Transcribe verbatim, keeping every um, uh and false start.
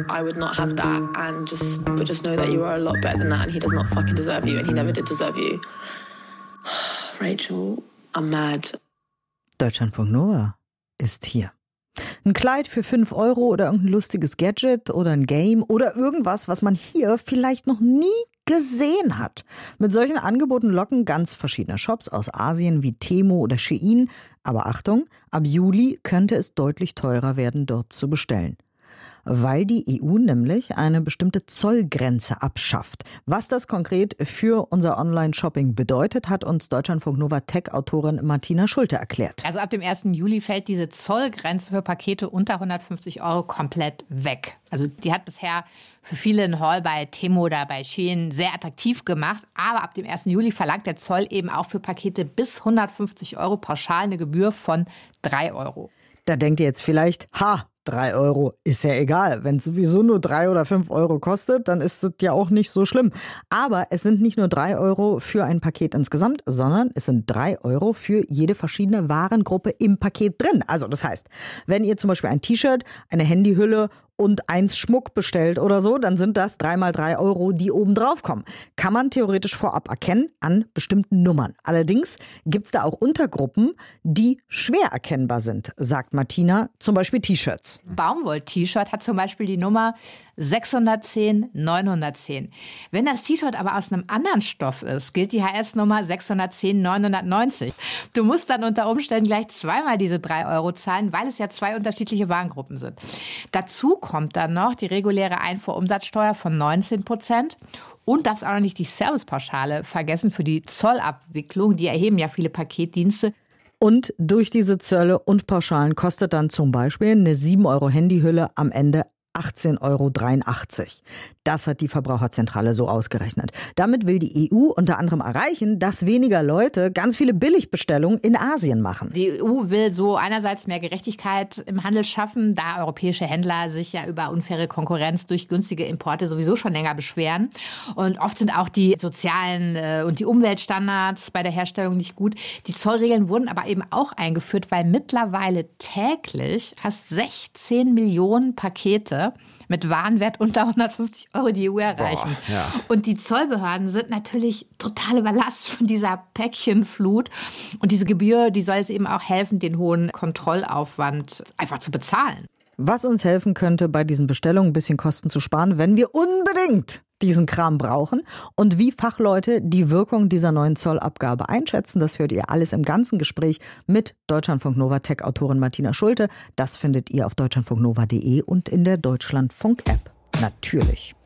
I would not have that and just but just know that you are a lot better than that and he does not fucking deserve you and he never did deserve you. Rachel, I'm mad. Deutschlandfunk Nova ist hier. Ein Kleid für fünf Euro oder irgendein lustiges Gadget oder ein Game oder irgendwas, was man hier vielleicht noch nie gesehen hat. Mit solchen Angeboten locken ganz verschiedene Shops aus Asien wie Temu oder Shein. Aber Achtung, ab Juli könnte es deutlich teurer werden, dort zu bestellen. Weil die E U nämlich eine bestimmte Zollgrenze abschafft. Was das konkret für unser Online-Shopping bedeutet, hat uns Deutschlandfunk Nova Tech-Autorin Martina Schulte erklärt. Also ab dem ersten Juli fällt diese Zollgrenze für Pakete unter hundertfünfzig Euro komplett weg. Also die hat bisher für viele einen Haul bei Temu oder bei Shein sehr attraktiv gemacht. Aber ab dem ersten Juli verlangt der Zoll eben auch für Pakete bis hundertfünfzig Euro pauschal eine Gebühr von drei Euro. Da denkt ihr jetzt vielleicht, ha, drei Euro ist ja egal. Wenn es sowieso nur drei oder fünf Euro kostet, dann ist es ja auch nicht so schlimm. Aber es sind nicht nur drei Euro für ein Paket insgesamt, sondern es sind drei Euro für jede verschiedene Warengruppe im Paket drin. Also das heißt, wenn ihr zum Beispiel ein T-Shirt, eine Handyhülle und eins Schmuck bestellt oder so, dann sind das drei mal drei Euro, die oben drauf kommen. Kann man theoretisch vorab erkennen an bestimmten Nummern. Allerdings gibt es da auch Untergruppen, die schwer erkennbar sind, sagt Martina, zum Beispiel T-Shirts. Baumwoll-T-Shirt hat zum Beispiel die Nummer sechshundertzehn neunhundertzehn. Wenn das T-Shirt aber aus einem anderen Stoff ist, gilt die H S-Nummer sechshundertzehn neunhundertneunzig. Du musst dann unter Umständen gleich zweimal diese drei Euro zahlen, weil es ja zwei unterschiedliche Warengruppen sind. Dazu kommt dann noch die reguläre Einfuhrumsatzsteuer von neunzehn Prozent. Und darfst auch noch nicht die Servicepauschale vergessen für die Zollabwicklung. Die erheben ja viele Paketdienste. Und durch diese Zölle und Pauschalen kostet dann zum Beispiel eine sieben Euro Handyhülle am Ende achtzehn Euro dreiundachtzig. Das hat die Verbraucherzentrale so ausgerechnet. Damit will die E U unter anderem erreichen, dass weniger Leute ganz viele Billigbestellungen in Asien machen. Die E U will so einerseits mehr Gerechtigkeit im Handel schaffen, da europäische Händler sich ja über unfaire Konkurrenz durch günstige Importe sowieso schon länger beschweren. Und oft sind auch die sozialen äh, und die Umweltstandards bei der Herstellung nicht gut. Die Zollregeln wurden aber eben auch eingeführt, weil mittlerweile täglich fast sechzehn Millionen Pakete mit Warenwert unter hundertfünfzig Euro die E U erreichen. Boah, ja. Und die Zollbehörden sind natürlich total überlastet von dieser Päckchenflut. Und diese Gebühr, die soll es eben auch helfen, den hohen Kontrollaufwand einfach zu bezahlen. Was uns helfen könnte, bei diesen Bestellungen ein bisschen Kosten zu sparen, wenn wir unbedingt diesen Kram brauchen. Und wie Fachleute die Wirkung dieser neuen Zollabgabe einschätzen, das hört ihr alles im ganzen Gespräch mit Deutschlandfunk Nova Tech-Autorin Martina Schulte. Das findet ihr auf deutschlandfunknova punkt de und in der Deutschlandfunk-App. Natürlich.